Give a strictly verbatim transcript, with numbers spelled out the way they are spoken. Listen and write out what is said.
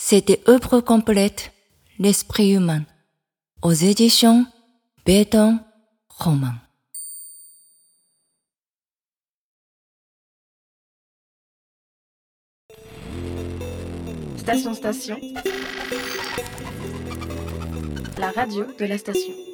C'était œuvre complète, l'esprit humain, aux éditions Béton Roman. Station Station, la radio de la station.